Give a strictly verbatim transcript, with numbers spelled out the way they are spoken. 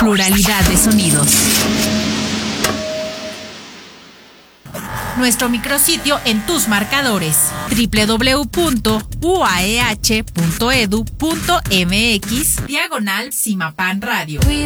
pluralidad de sonidos. Nuestro micrositio en tus marcadores: doble u doble u doble u punto u a e h punto e d u punto m x diagonal Cimapan Radio.